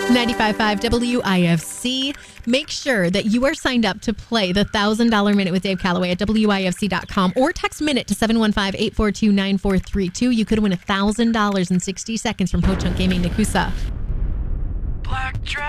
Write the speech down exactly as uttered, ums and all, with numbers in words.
ninety-five point five W I F C. Make sure that you are signed up to play the one thousand dollars Minute with Dave Calloway at W I F C dot com or text Minute to seven one five, eight four two, nine four three two. You could win one thousand dollars in sixty seconds from Ho Chunk Gaming Nakusa.